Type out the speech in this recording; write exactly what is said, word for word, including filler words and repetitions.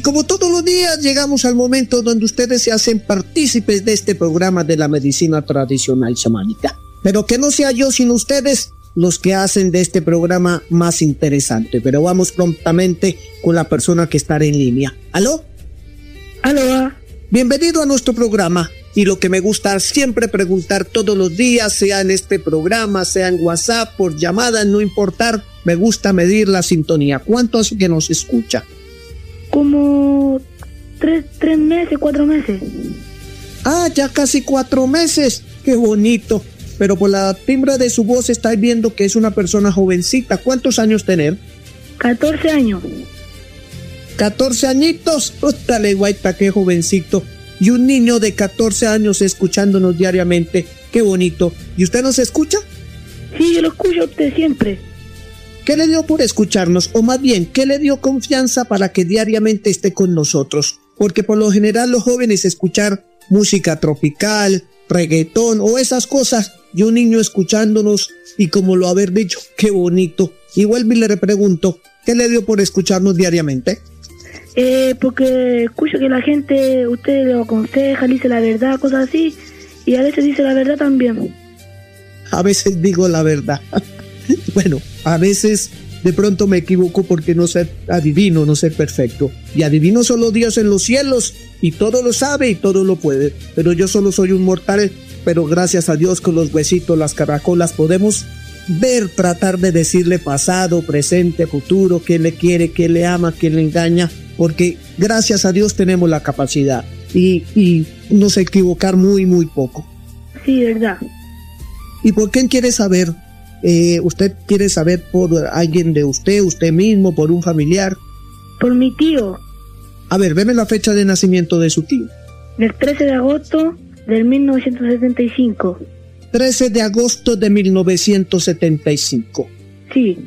como todos los días llegamos al momento donde ustedes se hacen partícipes de este programa de la medicina tradicional chamánica. Pero que no sea yo sino ustedes los que hacen de este programa más interesante. Pero vamos prontamente con la persona que está en línea. ¿Aló? ¿Aló? Bienvenido a nuestro programa. Y lo que me gusta siempre preguntar todos los días, sea en este programa, sea en WhatsApp, por llamada, no importar, me gusta medir la sintonía. ¿Cuánto hace que nos escucha? Como tres, tres meses, cuatro meses. Ah, ya casi cuatro meses. Qué bonito. Pero por la timbre de su voz estáis viendo que es una persona jovencita. ¿Cuántos años tener? catorce años. catorce añitos. Dale, guaita, qué jovencito. Y un niño de catorce años escuchándonos diariamente. Qué bonito. ¿Y usted nos escucha? Sí, yo lo escucho a usted siempre. ¿Qué le dio por escucharnos? O más bien, ¿qué le dio confianza para que diariamente esté con nosotros? Porque por lo general los jóvenes escuchar música tropical, reggaetón o esas cosas, y un niño escuchándonos y como lo haber dicho, qué bonito. Y vuelvo y le pregunto, ¿qué le dio por escucharnos diariamente? Eh, porque escucho que la gente, usted lo aconseja, le dice la verdad, cosas así, y a veces dice la verdad también. A veces digo la verdad. Bueno, a veces de pronto me equivoco porque no soy adivino, no soy perfecto. Y adivino solo Dios en los cielos, y todo lo sabe y todo lo puede. Pero yo solo soy un mortal, pero gracias a Dios con los huesitos, las caracolas, podemos ver, tratar de decirle pasado, presente, futuro, quién le quiere, quién le ama, quién le engaña, porque gracias a Dios tenemos la capacidad y, y nos equivocar muy, muy poco. Sí, verdad. ¿Y por qué quiere saber? Eh, ¿Usted quiere saber por alguien de usted, usted mismo, por un familiar? Por mi tío. A ver, veme la fecha de nacimiento de su tío. El trece de agosto del mil novecientos setenta y cinco. trece de agosto de mil novecientos setenta y cinco. Sí.